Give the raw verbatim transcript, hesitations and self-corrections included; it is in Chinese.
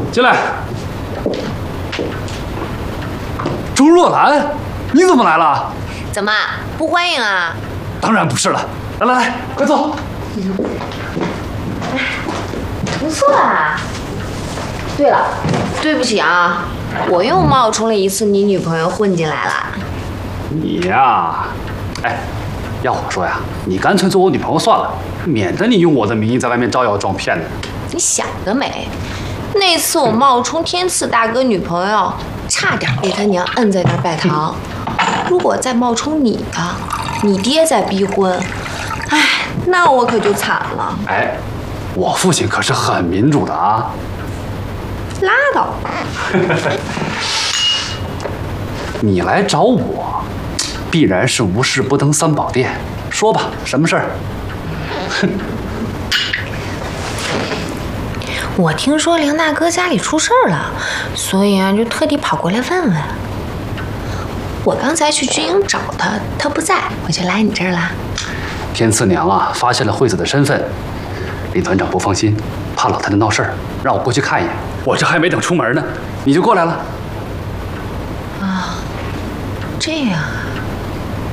进来。周若兰，你怎么来了？ 怎么不欢迎啊？ 当然不是了。来来来，快坐。 不错啊。对了，对不起啊，我又冒充了一次你女朋友混进来了。 你呀，哎，要我说呀，你干脆做我女朋友算了，免得你用我的名义在外面招摇撞骗的。 你想得美！那次我冒充天赐大哥女朋友，差点被他娘摁在那儿拜堂。如果再冒充你的，你爹再逼婚，哎，那我可就惨了。 哎，我父亲可是很民主的啊。 拉倒！ 你来找我，必然是无事不登三宝殿。说吧，什么事儿？哼。 我听说梁大哥家里出事儿了，所以啊，就特地跑过来问问。我刚才去军营找他，他不在，我就来你这儿了。 天赐娘啊，发现了惠子的身份，李团长不放心，怕老太太闹事儿，让我过去看一眼。我这还没等出门呢，你就过来了。 啊，这样啊。